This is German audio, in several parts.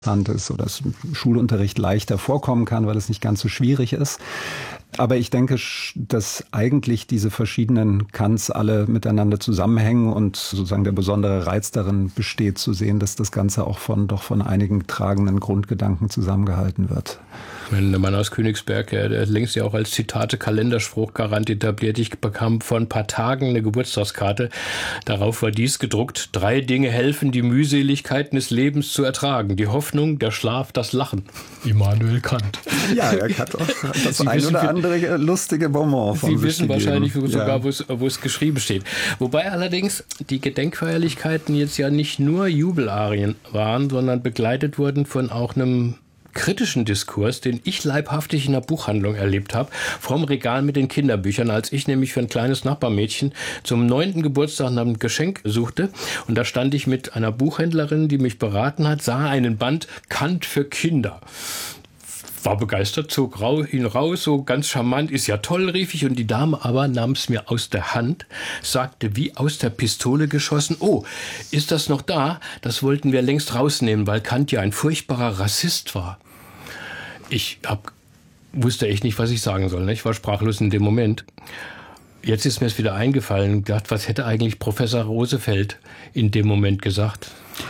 ist oder es im Schulunterricht leichter vorkommen kann, weil es nicht ganz so schwierig ist. Aber ich denke, dass eigentlich diese verschiedenen Kants alle miteinander zusammenhängen und sozusagen der besondere Reiz darin besteht, zu sehen, dass das Ganze auch von einigen tragenden Grundgedanken zusammengehalten wird. Ein Mann aus Königsberg, der längst ja auch als Zitate Kalenderspruch Garant etabliert. Ich bekam vor ein paar Tagen eine Geburtstagskarte. Darauf war dies gedruckt: 3 Dinge helfen, die Mühseligkeiten des Lebens zu ertragen. Die Hoffnung, der Schlaf, das Lachen. Immanuel Kant. Ja, er hat auch das ein oder andere lustige Bonbon von Sie wissen gegeben. wahrscheinlich sogar, wo es geschrieben steht. Wobei allerdings die Gedenkfeierlichkeiten jetzt ja nicht nur Jubelarien waren, sondern begleitet wurden von auch einem kritischen Diskurs, den ich leibhaftig in der Buchhandlung erlebt habe, vom Regal mit den Kinderbüchern, als ich nämlich für ein kleines Nachbarmädchen zum 9. Geburtstag ein Geschenk suchte. Und da stand ich mit einer Buchhändlerin, die mich beraten hat, sah einen Band Kant für Kinder. War begeistert, zog ihn raus, so ganz charmant, ist ja toll, rief ich. Und die Dame aber nahm es mir aus der Hand, sagte wie aus der Pistole geschossen: Oh, ist das noch da? Das wollten wir längst rausnehmen, weil Kant ja ein furchtbarer Rassist war. Ich wusste echt nicht, was ich sagen soll. Ich war sprachlos in dem Moment. Jetzt ist mir es wieder eingefallen und gedacht, was hätte eigentlich Professor Rosefeld in dem Moment gesagt?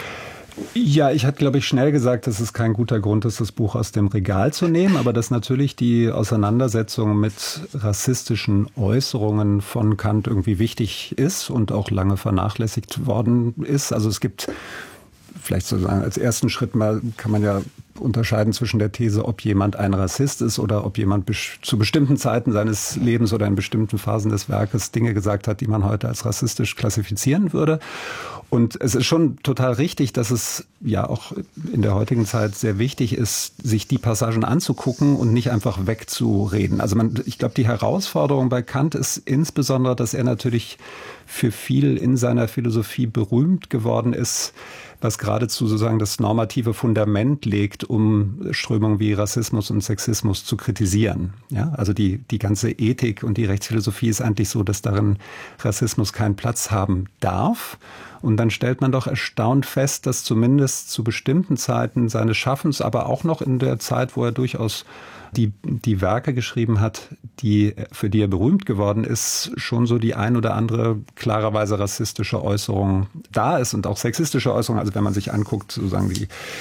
Ja, ich hatte, glaube ich, schnell gesagt, dass es kein guter Grund ist, das Buch aus dem Regal zu nehmen, aber dass natürlich die Auseinandersetzung mit rassistischen Äußerungen von Kant irgendwie wichtig ist und auch lange vernachlässigt worden ist. Also es gibt vielleicht sozusagen als ersten Schritt mal, kann man ja unterscheiden zwischen der These, ob jemand ein Rassist ist oder ob jemand zu bestimmten Zeiten seines Lebens oder in bestimmten Phasen des Werkes Dinge gesagt hat, die man heute als rassistisch klassifizieren würde. Und es ist schon total richtig, dass es ja auch in der heutigen Zeit sehr wichtig ist, sich die Passagen anzugucken und nicht einfach wegzureden. Also ich glaube, die Herausforderung bei Kant ist insbesondere, dass er natürlich für viel in seiner Philosophie berühmt geworden ist, was geradezu sozusagen das normative Fundament legt, um Strömungen wie Rassismus und Sexismus zu kritisieren. Ja, also die ganze Ethik und die Rechtsphilosophie ist eigentlich so, dass darin Rassismus keinen Platz haben darf. Und dann stellt man doch erstaunt fest, dass zumindest zu bestimmten Zeiten seines Schaffens, aber auch noch in der Zeit, wo er durchaus die Werke geschrieben hat, für die er berühmt geworden ist, schon so die ein oder andere klarerweise rassistische Äußerung da ist und auch sexistische Äußerung. Also wenn man sich anguckt, sozusagen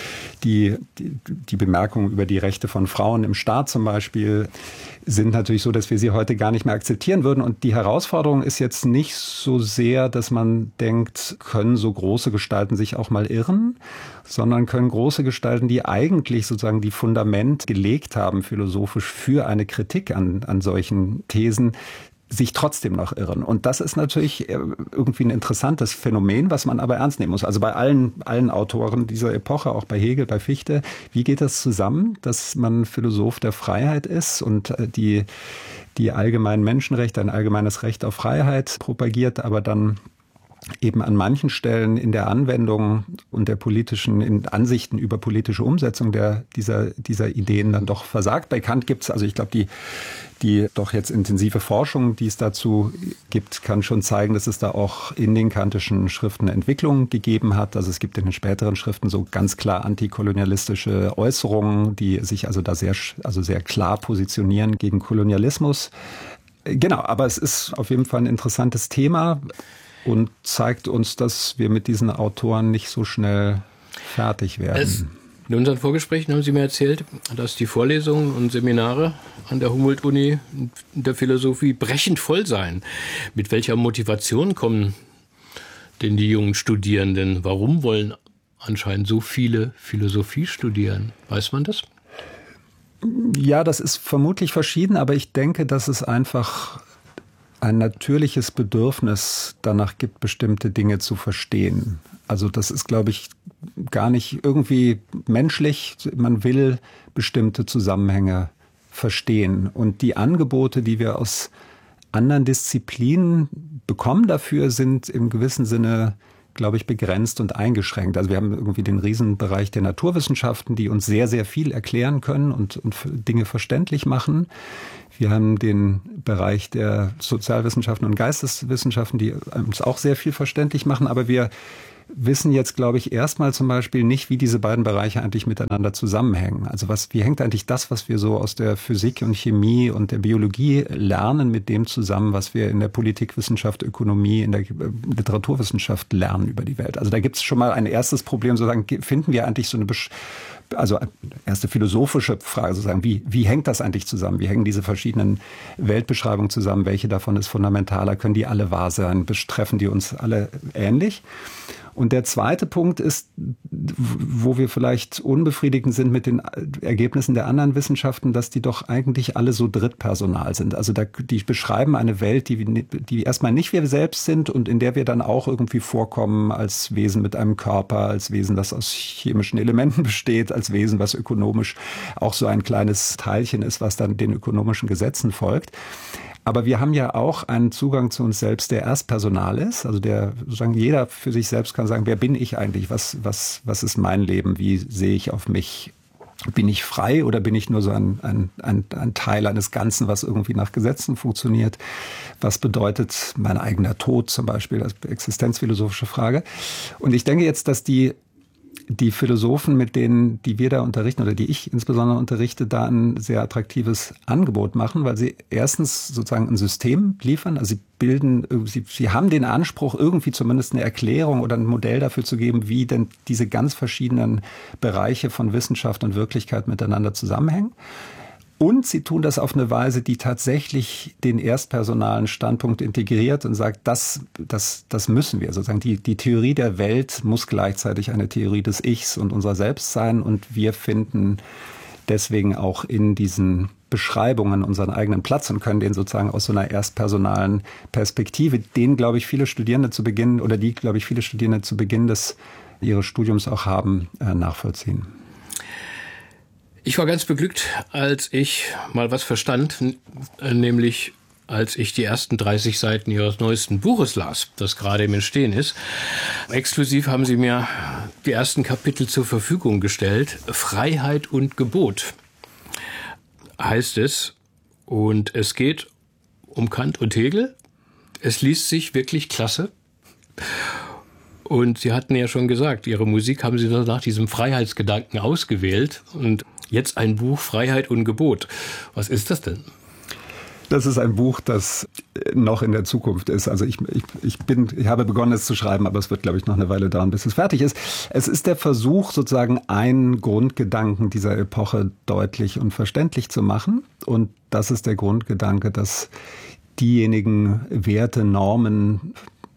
die Bemerkungen über die Rechte von Frauen im Staat zum Beispiel, sind natürlich so, dass wir sie heute gar nicht mehr akzeptieren würden. Und die Herausforderung ist jetzt nicht so sehr, dass man denkt, können so große Gestalten sich auch mal irren, sondern können große Gestalten, die eigentlich sozusagen die Fundament gelegt haben, philosophisch für eine Kritik an solchen Thesen, sich trotzdem noch irren. Und das ist natürlich irgendwie ein interessantes Phänomen, was man aber ernst nehmen muss. Also bei allen Autoren dieser Epoche, auch bei Hegel, bei Fichte, wie geht das zusammen, dass man Philosoph der Freiheit ist und die allgemeinen Menschenrechte, ein allgemeines Recht auf Freiheit propagiert, aber dann eben an manchen Stellen in der Anwendung und der in Ansichten über politische Umsetzung dieser Ideen dann doch versagt. Bei Kant gibt's, also ich glaube, die doch jetzt intensive Forschung, die es dazu gibt, kann schon zeigen, dass es da auch in den kantischen Schriften Entwicklungen gegeben hat. Also es gibt in den späteren Schriften so ganz klar antikolonialistische Äußerungen, die sich also da sehr klar positionieren gegen Kolonialismus. Genau, aber es ist auf jeden Fall ein interessantes Thema und zeigt uns, dass wir mit diesen Autoren nicht so schnell fertig werden. In unseren Vorgesprächen haben Sie mir erzählt, dass die Vorlesungen und Seminare an der Humboldt-Uni in der Philosophie brechend voll seien. Mit welcher Motivation kommen denn die jungen Studierenden? Warum wollen anscheinend so viele Philosophie studieren? Weiß man das? Ja, das ist vermutlich verschieden, aber ich denke, dass es einfach ein natürliches Bedürfnis danach gibt, bestimmte Dinge zu verstehen. Also das ist, glaube ich, gar nicht irgendwie menschlich. Man will bestimmte Zusammenhänge verstehen. Und die Angebote, die wir aus anderen Disziplinen bekommen dafür, sind im gewissen Sinne, glaube ich, begrenzt und eingeschränkt. Also wir haben irgendwie den Riesenbereich der Naturwissenschaften, die uns sehr, sehr viel erklären können und Dinge verständlich machen. Wir haben den Bereich der Sozialwissenschaften und Geisteswissenschaften, die uns auch sehr viel verständlich machen. Aber wir wissen jetzt, glaube ich, erstmal zum Beispiel nicht, wie diese beiden Bereiche eigentlich miteinander zusammenhängen. Also wie hängt eigentlich das, was wir so aus der Physik und Chemie und der Biologie lernen, mit dem zusammen, was wir in der Politikwissenschaft, Ökonomie, in der Literaturwissenschaft lernen über die Welt? Also da gibt es schon mal ein erstes Problem, sozusagen, finden wir eigentlich so eine erste philosophische Frage, sozusagen, wie hängt das eigentlich zusammen? Wie hängen diese verschiedenen Weltbeschreibungen zusammen? Welche davon ist fundamentaler? Können die alle wahr sein? Betreffen die uns alle ähnlich? Und der zweite Punkt ist, wo wir vielleicht unbefriedigend sind mit den Ergebnissen der anderen Wissenschaften, dass die doch eigentlich alle so drittpersonal sind. Also die beschreiben eine Welt, die erstmal nicht wir selbst sind und in der wir dann auch irgendwie vorkommen als Wesen mit einem Körper, als Wesen, das aus chemischen Elementen besteht, als Wesen, was ökonomisch auch so ein kleines Teilchen ist, was dann den ökonomischen Gesetzen folgt. Aber wir haben ja auch einen Zugang zu uns selbst, der erstpersonal ist. Also der sozusagen jeder für sich selbst kann sagen, wer bin ich eigentlich? Was ist mein Leben? Wie sehe ich auf mich? Bin ich frei oder bin ich nur so ein Teil eines Ganzen, was irgendwie nach Gesetzen funktioniert? Was bedeutet mein eigener Tod zum Beispiel? Das ist eine existenzphilosophische Frage. Und ich denke jetzt, dass die Philosophen, mit denen, die wir da unterrichten oder die ich insbesondere unterrichte, da ein sehr attraktives Angebot machen, weil sie erstens sozusagen ein System liefern. Also sie haben den Anspruch, irgendwie zumindest eine Erklärung oder ein Modell dafür zu geben, wie denn diese ganz verschiedenen Bereiche von Wissenschaft und Wirklichkeit miteinander zusammenhängen. Und sie tun das auf eine Weise, die tatsächlich den erstpersonalen Standpunkt integriert und sagt, das müssen wir. Sozusagen die Theorie der Welt muss gleichzeitig eine Theorie des Ichs und unserer Selbst sein. Und wir finden deswegen auch in diesen Beschreibungen unseren eigenen Platz und können den sozusagen aus so einer erstpersonalen Perspektive, glaube ich, viele Studierende zu Beginn ihres Studiums auch haben, nachvollziehen. Ich war ganz beglückt, als ich mal was verstand, nämlich als ich die ersten 30 Seiten Ihres neuesten Buches las, das gerade im Entstehen ist. Exklusiv haben Sie mir die ersten Kapitel zur Verfügung gestellt. Freiheit und Gebot heißt es. Und es geht um Kant und Hegel. Es liest sich wirklich klasse. Und Sie hatten ja schon gesagt, Ihre Musik haben Sie nach diesem Freiheitsgedanken ausgewählt. Und jetzt ein Buch Freiheit und Gebot. Was ist das denn? Das ist ein Buch, das noch in der Zukunft ist. Also ich habe begonnen, es zu schreiben, aber es wird, glaube ich, noch eine Weile dauern, bis es fertig ist. Es ist der Versuch, sozusagen einen Grundgedanken dieser Epoche deutlich und verständlich zu machen. Und das ist der Grundgedanke, dass diejenigen Werte, Normen,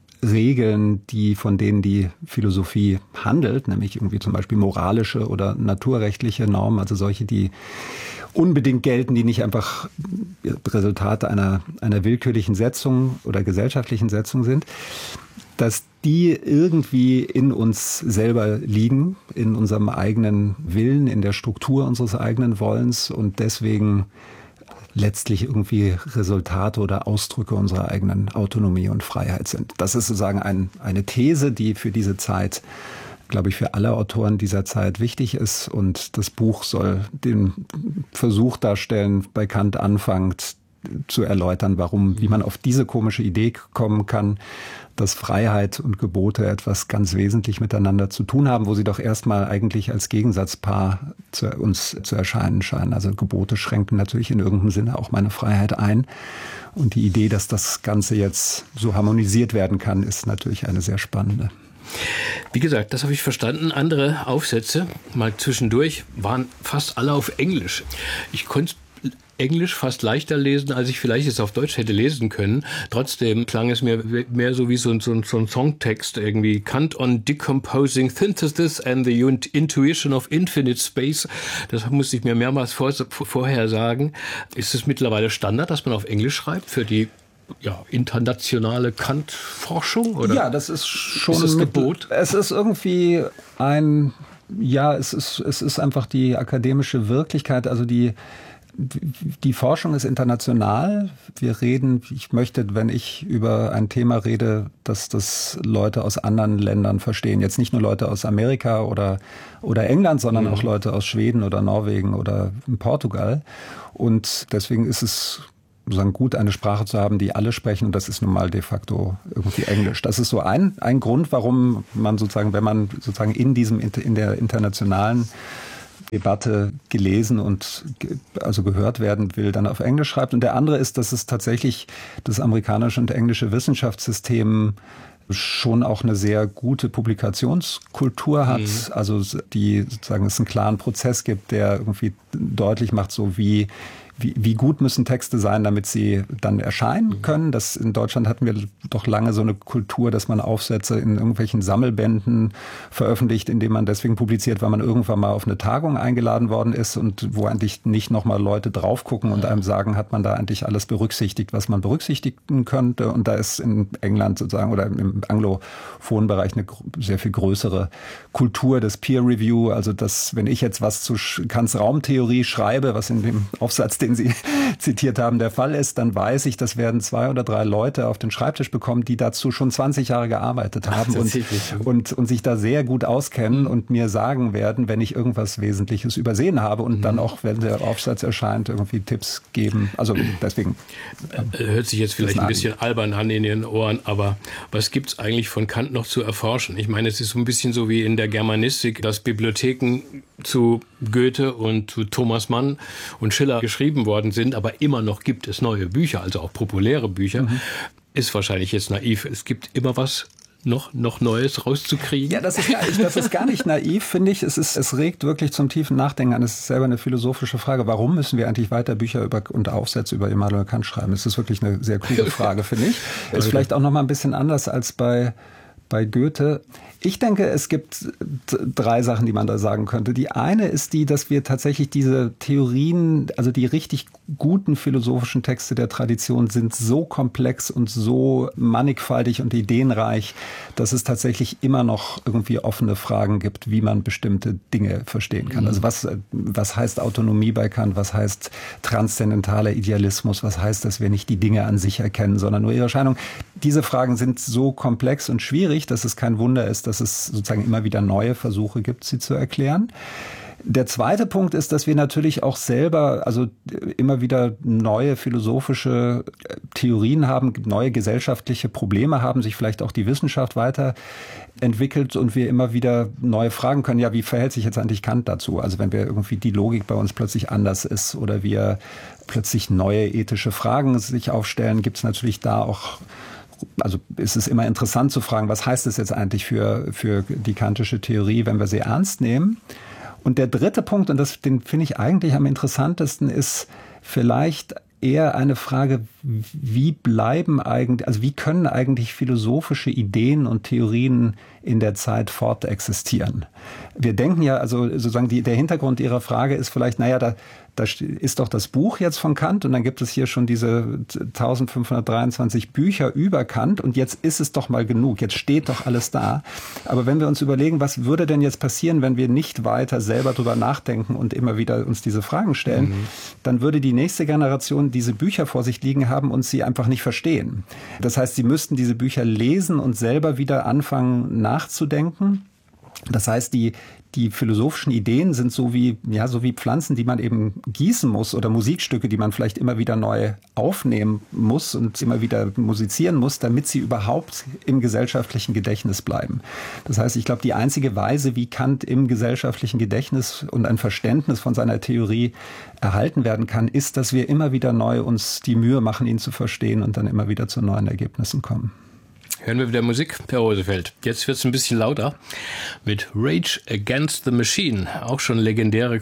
Regeln, von denen die Philosophie handelt, nämlich irgendwie zum Beispiel moralische oder naturrechtliche Normen, also solche, die unbedingt gelten, die nicht einfach Resultate einer willkürlichen Setzung oder gesellschaftlichen Setzung sind, dass die irgendwie in uns selber liegen, in unserem eigenen Willen, in der Struktur unseres eigenen Wollens und deswegen letztlich irgendwie Resultate oder Ausdrücke unserer eigenen Autonomie und Freiheit sind. Das ist sozusagen eine These, die für diese Zeit, glaube ich, für alle Autoren dieser Zeit wichtig ist. Und das Buch soll den Versuch darstellen, bei Kant anfangend zu erläutern, wie man auf diese komische Idee kommen kann, dass Freiheit und Gebote etwas ganz wesentlich miteinander zu tun haben, wo sie doch erstmal eigentlich als Gegensatzpaar uns zu erscheinen scheinen. Also Gebote schränken natürlich in irgendeinem Sinne auch meine Freiheit ein. Und die Idee, dass das Ganze jetzt so harmonisiert werden kann, ist natürlich eine sehr spannende. Wie gesagt, das habe ich verstanden. Andere Aufsätze, mal zwischendurch, waren fast alle auf Englisch. Ich konnte Englisch fast leichter lesen, als ich vielleicht es auf Deutsch hätte lesen können. Trotzdem klang es mir mehr so wie so ein Songtext irgendwie. Kant on Decomposing Synthesis and the Intuition of Infinite Space. Das musste ich mir mehrmals vorher sagen. Ist es mittlerweile Standard, dass man auf Englisch schreibt für die internationale Kant-Forschung? Oder? Ja, das ist schon ein Gebot. Es ist irgendwie es ist einfach die akademische Wirklichkeit, also die Forschung ist international. Ich möchte, wenn ich über ein Thema rede, dass das Leute aus anderen Ländern verstehen. Jetzt nicht nur Leute aus Amerika oder England, sondern auch Leute aus Schweden oder Norwegen oder Portugal. Und deswegen ist es sozusagen gut, eine Sprache zu haben, die alle sprechen, und das ist nun mal de facto irgendwie Englisch. Das ist so ein Grund, warum man sozusagen, wenn man sozusagen in der internationalen Debatte gelesen und also gehört werden will, dann auf Englisch schreibt. Und der andere ist, dass es tatsächlich das amerikanische und englische Wissenschaftssystem schon auch eine sehr gute Publikationskultur hat. Also die sozusagen es einen klaren Prozess gibt, der irgendwie deutlich macht, so wie gut müssen Texte sein, damit sie dann erscheinen können. Das in Deutschland hatten wir doch lange so eine Kultur, dass man Aufsätze in irgendwelchen Sammelbänden veröffentlicht, indem man deswegen publiziert, weil man irgendwann mal auf eine Tagung eingeladen worden ist und wo eigentlich nicht nochmal Leute drauf gucken und einem sagen, hat man da eigentlich alles berücksichtigt, was man berücksichtigen könnte. Und da ist in England sozusagen oder im anglophonen Bereich eine sehr viel größere Kultur des Peer Review. Also dass, wenn ich jetzt was zu Kants Raumtheorie schreibe, was in dem Aufsatz, den Sie zitiert haben, der Fall ist, dann weiß ich, das werden 2 oder 3 Leute auf den Schreibtisch bekommen, die dazu schon 20 Jahre gearbeitet haben und sich da sehr gut auskennen und mir sagen werden, wenn ich irgendwas Wesentliches übersehen habe und dann auch, wenn der Aufsatz erscheint, irgendwie Tipps geben. Also deswegen. Hört sich jetzt vielleicht ein bisschen albern an in Ihren Ohren, aber was gibt's eigentlich von Kant noch zu erforschen? Ich meine, es ist so ein bisschen so wie in der Germanistik, dass Bibliotheken zu Goethe und zu Thomas Mann und Schiller geschrieben worden sind, aber immer noch gibt es neue Bücher, also auch populäre Bücher. Ist wahrscheinlich jetzt naiv. Es gibt immer was noch Neues rauszukriegen. Ja, das ist gar nicht naiv, finde ich. Es regt wirklich zum tiefen Nachdenken an. Es ist selber eine philosophische Frage. Warum müssen wir eigentlich weiter Bücher und Aufsätze über Immanuel Kant schreiben? Das ist wirklich eine sehr kluge Frage, finde ich. Ist vielleicht auch noch mal ein bisschen anders als bei Goethe. Ich denke, es gibt 3 Sachen, die man da sagen könnte. Die eine ist die, dass wir tatsächlich diese Theorien, also die richtig guten philosophischen Texte der Tradition sind so komplex und so mannigfaltig und ideenreich, dass es tatsächlich immer noch irgendwie offene Fragen gibt, wie man bestimmte Dinge verstehen kann. Also was heißt Autonomie bei Kant? Was heißt transzendentaler Idealismus? Was heißt, dass wir nicht die Dinge an sich erkennen, sondern nur ihre Erscheinung? Diese Fragen sind so komplex und schwierig, dass es kein Wunder ist, dass es sozusagen immer wieder neue Versuche gibt, sie zu erklären. Der zweite Punkt ist, dass wir natürlich auch selber also immer wieder neue philosophische Theorien haben, neue gesellschaftliche Probleme haben, sich vielleicht auch die Wissenschaft weiterentwickelt und wir immer wieder neue Fragen können. Ja, wie verhält sich jetzt eigentlich Kant dazu? Also wenn wir irgendwie die Logik bei uns plötzlich anders ist oder wir plötzlich neue ethische Fragen sich aufstellen, gibt es natürlich da auch. Also ist es immer interessant zu fragen, was heißt das jetzt eigentlich für die kantische Theorie, wenn wir sie ernst nehmen? Und der dritte Punkt, und den finde ich eigentlich am interessantesten, ist vielleicht eher eine Frage, wie können eigentlich philosophische Ideen und Theorien in der Zeit fortexistieren? Wir denken ja, also sozusagen der Hintergrund Ihrer Frage ist vielleicht, da ist doch das Buch jetzt von Kant und dann gibt es hier schon diese 1523 Bücher über Kant und jetzt ist es doch mal genug, jetzt steht doch alles da. Aber wenn wir uns überlegen, was würde denn jetzt passieren, wenn wir nicht weiter selber drüber nachdenken und immer wieder uns diese Fragen stellen, dann würde die nächste Generation diese Bücher vor sich liegen haben und sie einfach nicht verstehen. Das heißt, sie müssten diese Bücher lesen und selber wieder anfangen nachzudenken. Das heißt, die philosophischen Ideen sind so wie Pflanzen, die man eben gießen muss oder Musikstücke, die man vielleicht immer wieder neu aufnehmen muss und immer wieder musizieren muss, damit sie überhaupt im gesellschaftlichen Gedächtnis bleiben. Das heißt, ich glaube, die einzige Weise, wie Kant im gesellschaftlichen Gedächtnis und ein Verständnis von seiner Theorie erhalten werden kann, ist, dass wir immer wieder neu uns die Mühe machen, ihn zu verstehen und dann immer wieder zu neuen Ergebnissen kommen. Hören wir wieder Musik, Herr Rosefeld. Jetzt wird es ein bisschen lauter mit Rage Against the Machine. Auch schon legendäre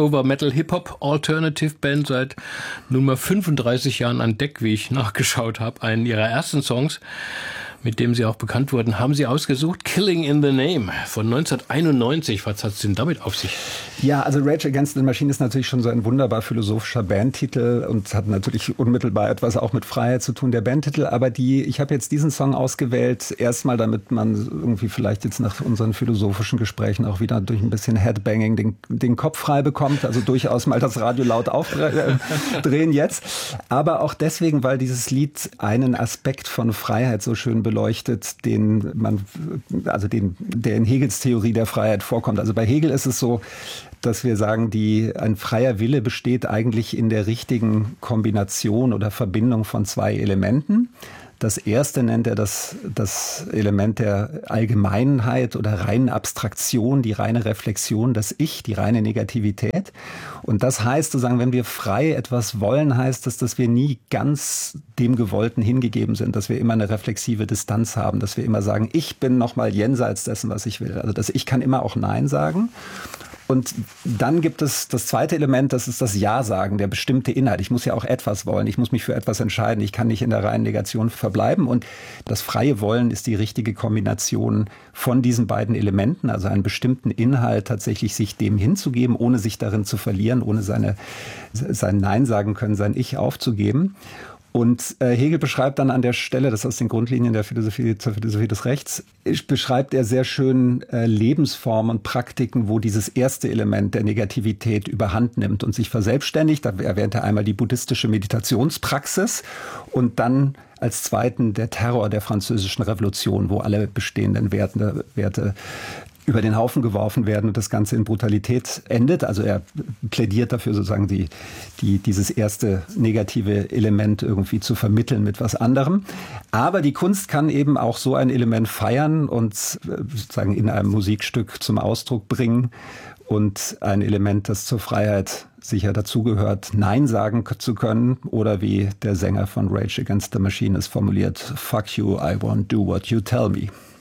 Crossover-Metal-Hip-Hop-Alternative-Band seit nunmehr 35 Jahren an Deck, wie ich nachgeschaut habe. Einen ihrer ersten Songs, mit dem sie auch bekannt wurden, haben sie ausgesucht. Killing in the Name von 1991. Was hat es denn damit auf sich? Ja, also Rage Against the Machine ist natürlich schon so ein wunderbar philosophischer Bandtitel und hat natürlich unmittelbar etwas auch mit Freiheit zu tun, der Bandtitel. Aber ich habe jetzt diesen Song ausgewählt, erstmal damit man irgendwie vielleicht jetzt nach unseren philosophischen Gesprächen auch wieder durch ein bisschen Headbanging den Kopf frei bekommt. Also durchaus mal das Radio laut aufdrehen jetzt. Aber auch deswegen, weil dieses Lied einen Aspekt von Freiheit so schön beleuchtet, der in Hegels Theorie der Freiheit vorkommt. Also bei Hegel ist es so, dass wir sagen, ein freier Wille besteht eigentlich in der richtigen Kombination oder Verbindung von zwei Elementen. Das erste nennt er das Element der Allgemeinheit oder reinen Abstraktion, die reine Reflexion, das Ich, die reine Negativität. Und das heißt sozusagen, wenn wir frei etwas wollen, heißt das, dass wir nie ganz dem Gewollten hingegeben sind, dass wir immer eine reflexive Distanz haben, dass wir immer sagen, ich bin nochmal jenseits dessen, was ich will. Also das Ich kann immer auch Nein sagen. Und dann gibt es das zweite Element, das ist das Ja-Sagen, der bestimmte Inhalt. Ich muss ja auch etwas wollen, ich muss mich für etwas entscheiden, ich kann nicht in der reinen Negation verbleiben. Und das freie Wollen ist die richtige Kombination von diesen beiden Elementen, also einen bestimmten Inhalt tatsächlich sich dem hinzugeben, ohne sich darin zu verlieren, ohne sein Nein sagen können, sein Ich aufzugeben. Und Hegel beschreibt dann an der Stelle, das ist aus den Grundlinien der Philosophie zur Philosophie des Rechts, beschreibt er sehr schön Lebensformen und Praktiken, wo dieses erste Element der Negativität überhand nimmt und sich verselbstständigt. Da erwähnt er einmal die buddhistische Meditationspraxis und dann als zweiten der Terror der Französischen Revolution, wo alle bestehenden Werte über den Haufen geworfen werden und das Ganze in Brutalität endet. Also er plädiert dafür, sozusagen dieses erste negative Element irgendwie zu vermitteln mit was anderem. Aber die Kunst kann eben auch so ein Element feiern und sozusagen in einem Musikstück zum Ausdruck bringen. Und ein Element, das zur Freiheit sicher dazugehört, Nein sagen zu können. Oder wie der Sänger von Rage Against the Machine es formuliert, fuck you, I won't do what you tell me.